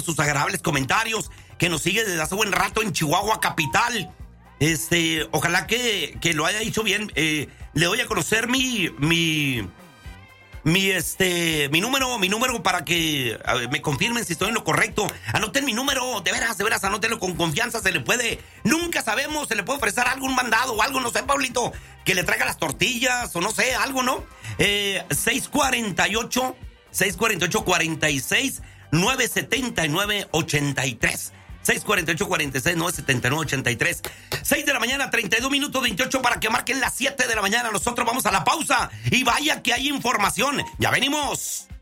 por sus agradables comentarios, que nos sigue desde hace buen rato en Chihuahua capital. Ojalá que lo haya dicho bien. Le doy a conocer mi número para que me confirmen si estoy en lo correcto. Anoten mi número, de veras, anótenlo con confianza. Nunca sabemos, se le puede ofrecer algún mandado o algo, no sé, Pablito, que le traiga las tortillas o no sé, algo, ¿no? 648-46-979-83. 648-46-979-83. 6 de la mañana, 32 minutos 28 para que marquen las 7 de la mañana. Nosotros vamos a la pausa y vaya que hay información. Ya venimos.